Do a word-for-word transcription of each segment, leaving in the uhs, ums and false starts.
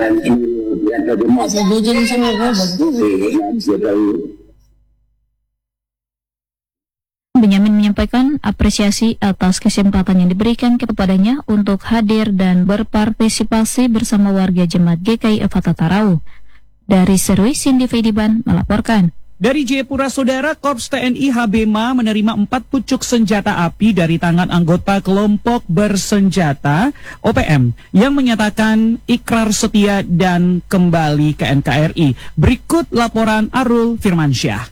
dan yang kedua Setuju sama Benyamin menyampaikan apresiasi atas kesempatan yang diberikan kepadanya untuk hadir dan berpartisipasi bersama warga Jemaat G K I Eva Tatarau. Dari Serui, Cindy Fediban melaporkan. Dari Jayapura, Saudara, Korps T N I Habema menerima empat pucuk senjata api dari tangan anggota kelompok bersenjata O P M yang menyatakan ikrar setia dan kembali ke N K R I. Berikut laporan Arul Firmansyah.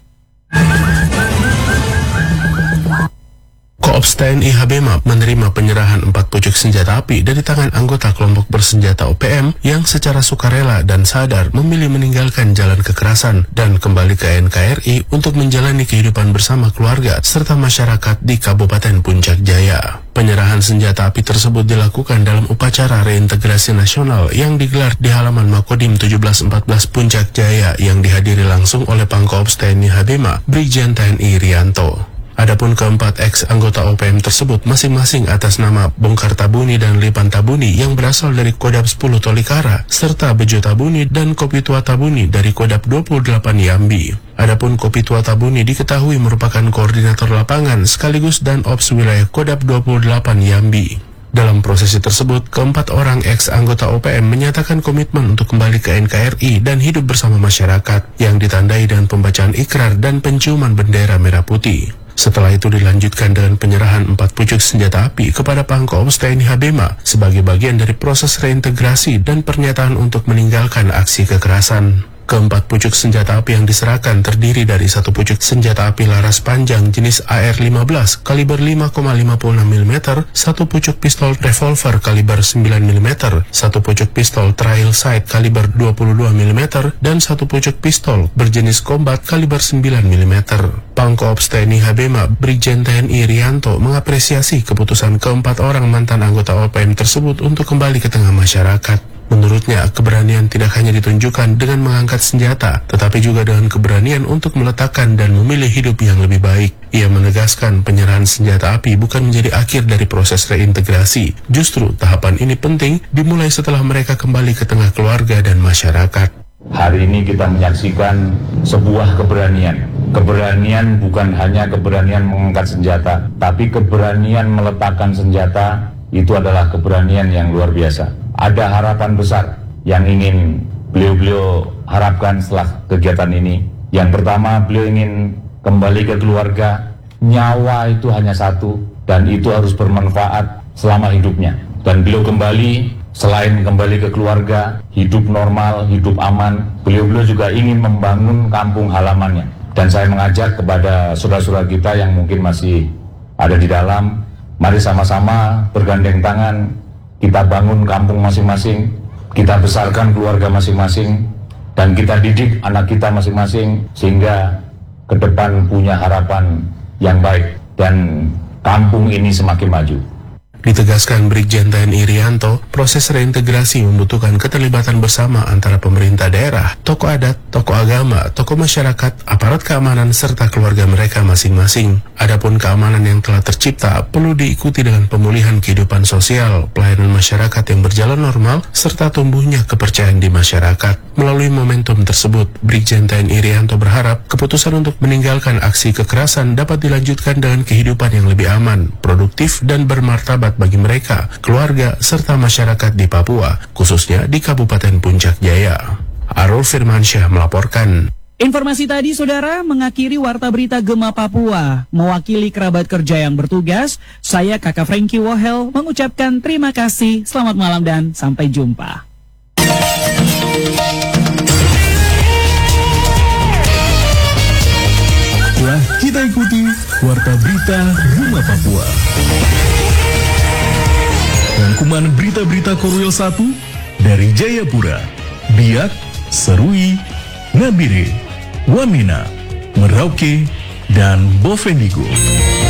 Korps T N I Habema menerima penyerahan empat pucuk senjata api dari tangan anggota kelompok bersenjata O P M yang secara sukarela dan sadar memilih meninggalkan jalan kekerasan dan kembali ke N K R I untuk menjalani kehidupan bersama keluarga serta masyarakat di Kabupaten Puncak Jaya. Penyerahan senjata api tersebut dilakukan dalam upacara reintegrasi nasional yang digelar di halaman Makodim tujuh belas empat belas Puncak Jaya yang dihadiri langsung oleh Pangkorps T N I Habema, Brigjen T N I Rianto. Adapun keempat ex anggota O P M tersebut masing-masing atas nama Bongkar Tabuni dan Lipan Tabuni yang berasal dari Kodam sepuluh Tolikara, serta Bejo Tabuni dan Kopi Tua Tabuni dari Kodam dua puluh delapan Yambi. Adapun Kopi Tua Tabuni diketahui merupakan koordinator lapangan sekaligus dan ops wilayah Kodam dua puluh delapan Yambi. Dalam prosesi tersebut, keempat orang ex anggota O P M menyatakan komitmen untuk kembali ke N K R I dan hidup bersama masyarakat yang ditandai dengan pembacaan ikrar dan penciuman bendera merah putih. Setelah itu dilanjutkan dengan penyerahan empat pucuk senjata api kepada Pangkorps T N I Habema sebagai bagian dari proses reintegrasi dan pernyataan untuk meninggalkan aksi kekerasan. Keempat pucuk senjata api yang diserahkan terdiri dari satu pucuk senjata api laras panjang jenis A R lima belas kaliber lima koma lima enam milimeter, satu pucuk pistol revolver kaliber sembilan milimeter, satu pucuk pistol trial sight kaliber dua puluh dua milimeter, dan satu pucuk pistol berjenis combat kaliber sembilan milimeter. Pangkorps T N I Habema, Brigjen T N I Rianto mengapresiasi keputusan keempat orang mantan anggota O P M tersebut untuk kembali ke tengah masyarakat. Menurutnya, keberanian tidak hanya ditunjukkan dengan mengangkat senjata, tetapi juga dengan keberanian untuk meletakkan dan memilih hidup yang lebih baik. Ia menegaskan penyerahan senjata api bukan menjadi akhir dari proses reintegrasi. Justru, tahapan ini penting dimulai setelah mereka kembali ke tengah keluarga dan masyarakat. Hari ini kita menyaksikan sebuah keberanian. Keberanian bukan hanya keberanian mengangkat senjata, tapi keberanian meletakkan senjata itu adalah keberanian yang luar biasa. Ada harapan besar yang ingin beliau-beliau harapkan setelah kegiatan ini. Yang pertama, beliau ingin kembali ke keluarga. Nyawa itu hanya satu dan itu harus bermanfaat selama hidupnya. Dan beliau kembali, selain kembali ke keluarga, hidup normal, hidup aman, beliau-beliau juga ingin membangun kampung halamannya. Dan saya mengajak kepada saudara-saudara kita yang mungkin masih ada di dalam, mari sama-sama bergandeng tangan, kita bangun kampung masing-masing, kita besarkan keluarga masing-masing, dan kita didik anak kita masing-masing, sehingga ke depan punya harapan yang baik, dan kampung ini semakin maju. Ditegaskan Brigjen T N I Rianto, proses reintegrasi membutuhkan keterlibatan bersama antara pemerintah daerah, tokoh adat, tokoh agama, tokoh masyarakat, aparat keamanan, serta keluarga mereka masing-masing. Adapun keamanan yang telah tercipta perlu diikuti dengan pemulihan kehidupan sosial, pelayanan masyarakat yang berjalan normal, serta tumbuhnya kepercayaan di masyarakat. Melalui momentum tersebut, Brigjen T N I Rianto berharap keputusan untuk meninggalkan aksi kekerasan dapat dilanjutkan dengan kehidupan yang lebih aman, produktif, dan bermartabat bagi mereka, keluarga, serta masyarakat di Papua, khususnya di Kabupaten Puncak Jaya. Arul Firmansyah melaporkan. Informasi tadi, Saudara, mengakhiri Warta Berita Gema Papua. Mewakili kerabat kerja yang bertugas, saya Kakak Frankie Wohel mengucapkan terima kasih, selamat malam, dan sampai jumpa. Telah kita ikuti Warta Berita Gema Papua. Rangkuman berita-berita Korwil satu dari Jayapura, Biak, Serui, Nabire, Wamena, Merauke, dan Bovendigul.